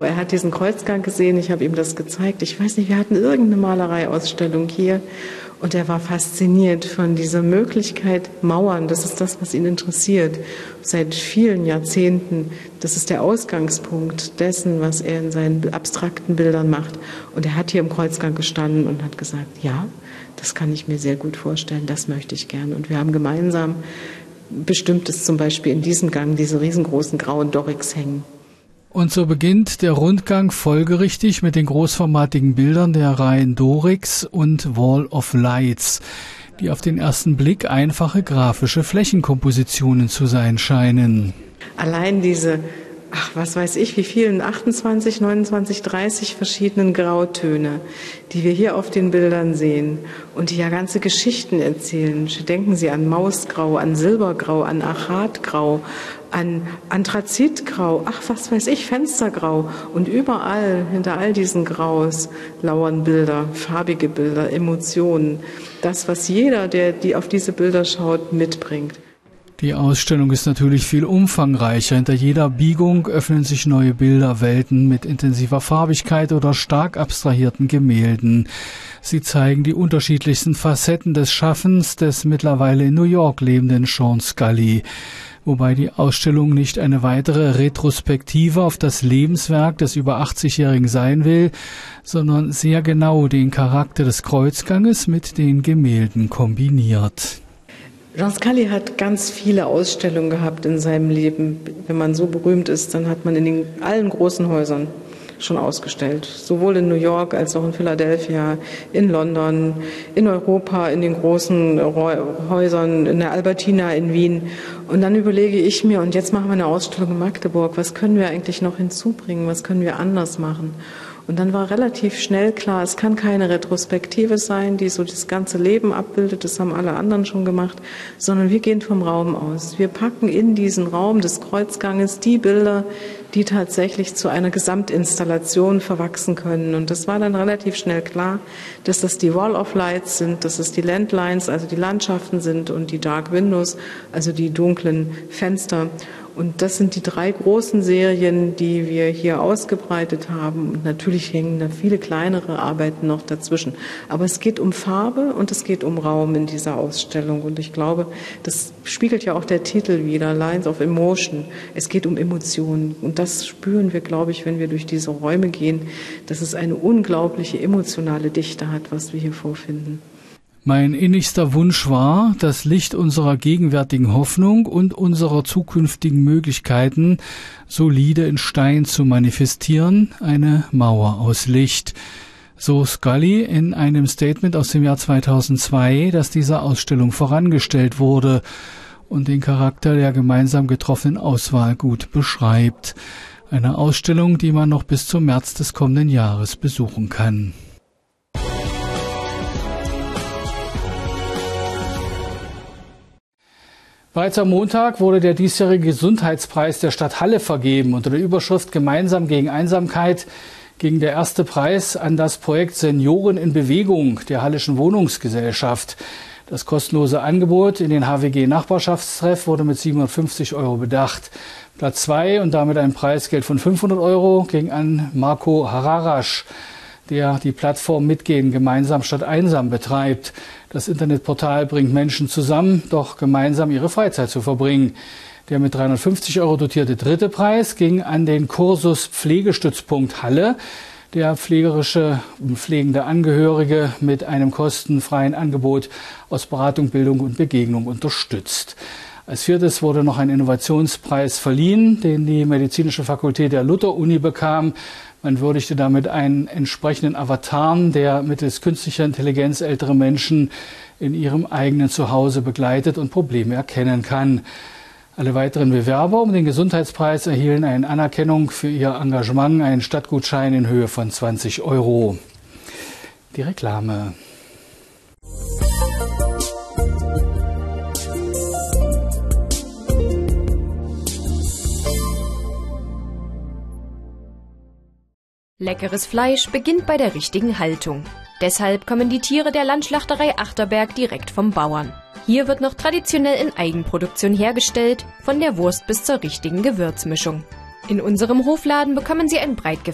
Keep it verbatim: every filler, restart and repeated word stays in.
Er hat diesen Kreuzgang gesehen, ich habe ihm das gezeigt. Ich weiß nicht, wir hatten irgendeine Malereiausstellung hier und er war fasziniert von dieser Möglichkeit, Mauern, das ist das, was ihn interessiert. Seit vielen Jahrzehnten, das ist der Ausgangspunkt dessen, was er in seinen abstrakten Bildern macht. Und er hat hier im Kreuzgang gestanden und hat gesagt, ja, das kann ich mir sehr gut vorstellen, das möchte ich gern. Und wir haben gemeinsam Bestimmtes zum Beispiel in diesem Gang, diese riesengroßen grauen Dorics hängen. Und so beginnt der Rundgang folgerichtig mit den großformatigen Bildern der Reihen Dorics und Wall of Lights, die auf den ersten Blick einfache grafische Flächenkompositionen zu sein scheinen. Allein diese, ach, was weiß ich, wie vielen, achtundzwanzig, neunundzwanzig, dreißig verschiedenen Grautöne, die wir hier auf den Bildern sehen und die ja ganze Geschichten erzählen. Denken Sie an Mausgrau, an Silbergrau, an Achatgrau, an Anthrazitgrau, ach, was weiß ich, Fenstergrau. Und überall, hinter all diesen Graus, lauern Bilder, farbige Bilder, Emotionen. Das, was jeder, der die auf diese Bilder schaut, mitbringt. Die Ausstellung ist natürlich viel umfangreicher. Hinter jeder Biegung öffnen sich neue Bilderwelten mit intensiver Farbigkeit oder stark abstrahierten Gemälden. Sie zeigen die unterschiedlichsten Facetten des Schaffens des mittlerweile in New York lebenden Sean Scully. Wobei die Ausstellung nicht eine weitere Retrospektive auf das Lebenswerk des über achtzigjährigen sein will, sondern sehr genau den Charakter des Kreuzganges mit den Gemälden kombiniert. Sean Scully hat ganz viele Ausstellungen gehabt in seinem Leben. Wenn man so berühmt ist, dann hat man in den, allen großen Häusern schon ausgestellt. Sowohl in New York als auch in Philadelphia, in London, in Europa, in den großen Häusern, in der Albertina in Wien. Und dann überlege ich mir, und jetzt machen wir eine Ausstellung in Magdeburg, was können wir eigentlich noch hinzubringen, was können wir anders machen? Und dann war relativ schnell klar, es kann keine Retrospektive sein, die so das ganze Leben abbildet, das haben alle anderen schon gemacht, sondern wir gehen vom Raum aus. Wir packen in diesen Raum des Kreuzganges die Bilder, die tatsächlich zu einer Gesamtinstallation verwachsen können. Und das war dann relativ schnell klar, dass das die Wall of Lights sind, dass es die Landlines, also die Landschaften sind und die Dark Windows, also die dunklen Fenster. Und das sind die drei großen Serien, die wir hier ausgebreitet haben. Und natürlich hängen da viele kleinere Arbeiten noch dazwischen. Aber es geht um Farbe und es geht um Raum in dieser Ausstellung. Und ich glaube, das spiegelt ja auch der Titel wieder, Lines of Emotion. Es geht um Emotionen. Und das spüren wir, glaube ich, wenn wir durch diese Räume gehen, dass es eine unglaubliche emotionale Dichte hat, was wir hier vorfinden. Mein innigster Wunsch war, das Licht unserer gegenwärtigen Hoffnung und unserer zukünftigen Möglichkeiten solide in Stein zu manifestieren, eine Mauer aus Licht. So Scully in einem Statement aus dem Jahr zweitausendzwei, das dieser Ausstellung vorangestellt wurde und den Charakter der gemeinsam getroffenen Auswahl gut beschreibt. Eine Ausstellung, die man noch bis zum März des kommenden Jahres besuchen kann. Bereits am Montag wurde der diesjährige Gesundheitspreis der Stadt Halle vergeben. Unter der Überschrift Gemeinsam gegen Einsamkeit ging der erste Preis an das Projekt Senioren in Bewegung der Halleschen Wohnungsgesellschaft. Das kostenlose Angebot in den H W G-Nachbarschaftstreff wurde mit siebenhundertfünfzig Euro bedacht. Platz zwei und damit ein Preisgeld von fünfhundert Euro ging an Marco Hararasch, der die Plattform Mitgehen gemeinsam statt einsam betreibt. Das Internetportal bringt Menschen zusammen, doch gemeinsam ihre Freizeit zu verbringen. Der mit dreihundertfünfzig Euro dotierte dritte Preis ging an den Kursus Pflegestützpunkt Halle, der pflegerische und pflegende Angehörige mit einem kostenfreien Angebot aus Beratung, Bildung und Begegnung unterstützt. Als viertes wurde noch ein Innovationspreis verliehen, den die Medizinische Fakultät der Luther-Uni bekam. Man würdigte damit einen entsprechenden Avatar, der mittels künstlicher Intelligenz ältere Menschen in ihrem eigenen Zuhause begleitet und Probleme erkennen kann. Alle weiteren Bewerber um den Gesundheitspreis erhielten eine Anerkennung für ihr Engagement, einen Stadtgutschein in Höhe von zwanzig Euro. Die Reklame. Leckeres Fleisch beginnt bei der richtigen Haltung. Deshalb kommen die Tiere der Landschlachterei Achterberg direkt vom Bauern. Hier wird noch traditionell in Eigenproduktion hergestellt, von der Wurst bis zur richtigen Gewürzmischung. In unserem Hofladen bekommen Sie ein breit